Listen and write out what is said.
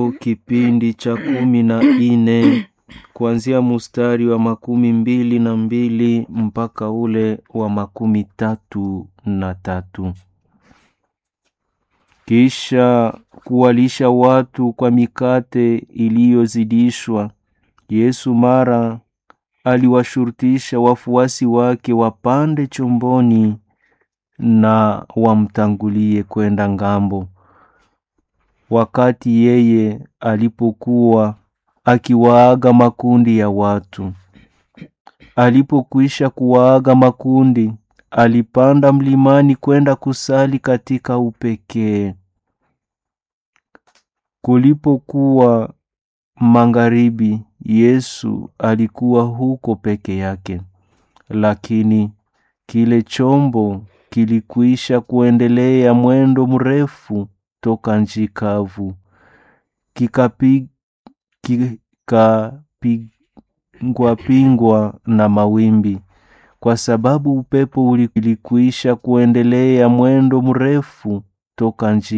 Marko kipindi cha 14 kuanzia mstari wa 22 mpaka ule wa 33. Kisha kuwalisha watu kwa mikate iliyozidishwa, Yesu mara aliwashurutisha wafuasi wake wapande chomboni na wamtangulie kwenda ngambo. Wakati yeye alipokuwa akiwaaga makundi ya watu, alipokwisha kuwaaga makundi, alipanda mlimani kwenda kusali katika upekee. Kulipokuwa magharibi, Yesu alikuwa huko peke yake, lakini kile chombo kilikwisha kuendelea mwendo mrefu toka nchi kavu, kikapingwa na mawimbi, kwa sababu upepo ulikwisha kuendelea mwendo mrefu toka nchi